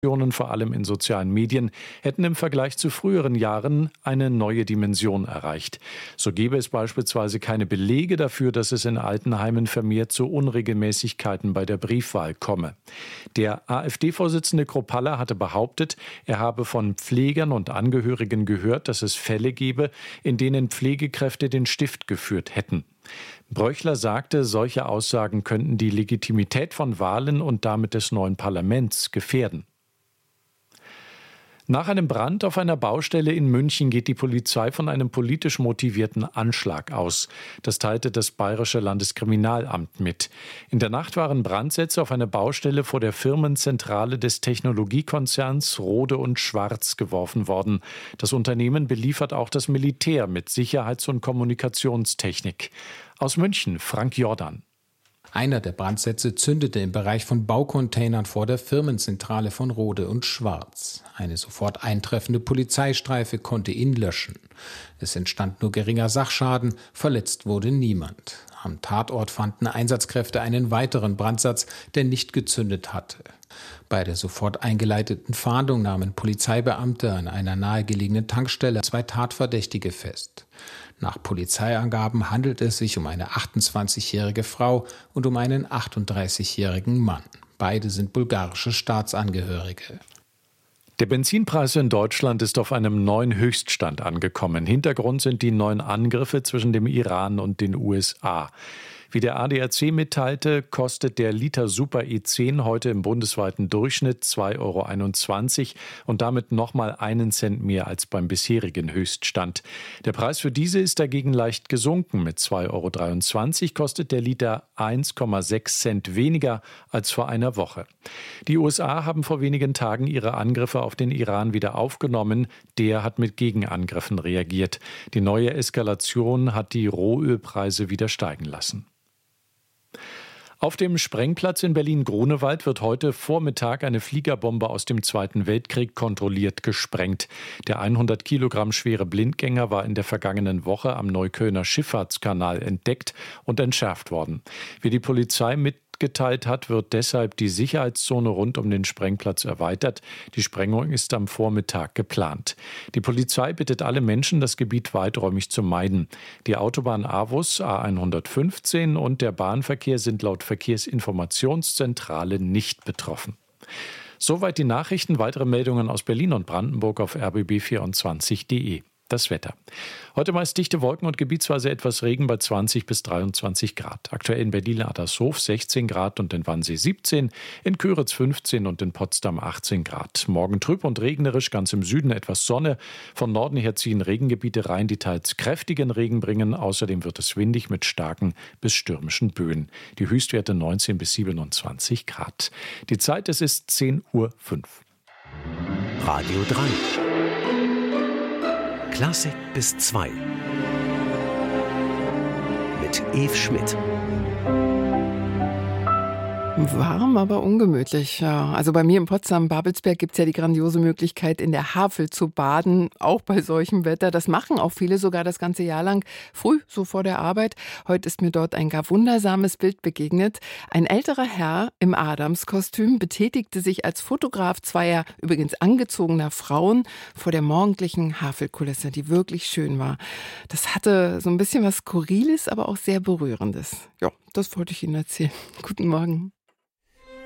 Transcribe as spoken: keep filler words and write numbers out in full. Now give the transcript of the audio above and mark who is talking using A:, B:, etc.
A: vor allem in sozialen Medien, hätten im Vergleich zu früheren Jahren eine neue Dimension erreicht. So gäbe es beispielsweise keine Belege dafür, dass es in Altenheimen vermehrt zu Unregelmäßigkeiten bei der Briefwahl komme. Der AfD-Vorsitzende Kropalla hatte behauptet, er habe von Pflegern und Angehörigen gehört, dass es Fälle gebe, in denen Pflegekräfte den Stift geführt hätten. Bröchler sagte, solche Aussagen könnten die Legitimität von Wahlen und damit des neuen Parlaments gefährden. Nach einem Brand auf einer Baustelle in München geht die Polizei von einem politisch motivierten Anschlag aus. Das teilte das Bayerische Landeskriminalamt mit. In der Nacht waren Brandsätze auf eine Baustelle vor der Firmenzentrale des Technologiekonzerns Rohde und Schwarz geworfen worden. Das Unternehmen beliefert auch das Militär mit Sicherheits- und Kommunikationstechnik. Aus München, Frank Jordan.
B: Einer der Brandsätze zündete im Bereich von Baucontainern vor der Firmenzentrale von Rohde und Schwarz. Eine sofort eintreffende Polizeistreife konnte ihn löschen. Es entstand nur geringer Sachschaden, verletzt wurde niemand. Am Tatort fanden Einsatzkräfte einen weiteren Brandsatz, der nicht gezündet hatte. Bei der sofort eingeleiteten Fahndung nahmen Polizeibeamte an einer nahegelegenen Tankstelle zwei Tatverdächtige fest. Nach Polizeiangaben handelt es sich um eine achtundzwanzigjährige Frau und um einen achtunddreißigjährigen Mann. Beide sind bulgarische Staatsangehörige.
A: Der Benzinpreis in Deutschland ist auf einem neuen Höchststand angekommen. Hintergrund sind die neuen Angriffe zwischen dem Iran und den U S A. Wie der A D A C mitteilte, kostet der Liter Super E zehn heute im bundesweiten Durchschnitt zwei Euro einundzwanzig und damit nochmal einen Cent mehr als beim bisherigen Höchststand. Der Preis für diese ist dagegen leicht gesunken. Mit zwei Euro dreiundzwanzig kostet der Liter eins Komma sechs Cent weniger als vor einer Woche. Die U S A haben vor wenigen Tagen ihre Angriffe auf den Iran wieder aufgenommen. Der hat mit Gegenangriffen reagiert. Die neue Eskalation hat die Rohölpreise wieder steigen lassen. Auf dem Sprengplatz in Berlin-Grunewald wird heute Vormittag eine Fliegerbombe aus dem Zweiten Weltkrieg kontrolliert gesprengt. Der hundert Kilogramm schwere Blindgänger war in der vergangenen Woche am Neuköllner Schifffahrtskanal entdeckt und entschärft worden. Wie die Polizei mitgeteilt hat, wird deshalb die Sicherheitszone rund um den Sprengplatz erweitert. Die Sprengung ist am Vormittag geplant. Die Polizei bittet alle Menschen, das Gebiet weiträumig zu meiden. Die Autobahn Avus A hundertfünfzehn und der Bahnverkehr sind laut Verkehrsinformationszentrale nicht betroffen. Soweit die Nachrichten. Weitere Meldungen aus Berlin und Brandenburg auf r b b vierundzwanzig punkt d e. Das Wetter. Heute meist dichte Wolken und gebietsweise etwas Regen bei zwanzig bis dreiundzwanzig Grad. Aktuell in Berlin-Adlershof sechzehn Grad und in Wannsee siebzehn, in Küritz fünfzehn und in Potsdam achtzehn Grad. Morgen trüb und regnerisch, ganz im Süden etwas Sonne. Von Norden her ziehen Regengebiete rein, die teils kräftigen Regen bringen. Außerdem wird es windig mit starken bis stürmischen Böen. Die Höchstwerte neunzehn bis siebenundzwanzig Grad. Die Zeit, es ist zehn Uhr fünf.
C: Radio drei. Klassik bis zwei. Mit Eve Schmidt.
D: Warm, aber ungemütlich. Ja. Also bei mir in Potsdam-Babelsberg gibt es ja die grandiose Möglichkeit, in der Havel zu baden, auch bei solchem Wetter. Das machen auch viele sogar das ganze Jahr lang, früh, so vor der Arbeit. Heute ist mir dort ein gar wundersames Bild begegnet. Ein älterer Herr im Adamskostüm betätigte sich als Fotograf zweier übrigens angezogener Frauen vor der morgendlichen Havelkulisse, die wirklich schön war. Das hatte so ein bisschen was Skurriles, aber auch sehr Berührendes. Ja, das wollte ich Ihnen erzählen. Guten Morgen.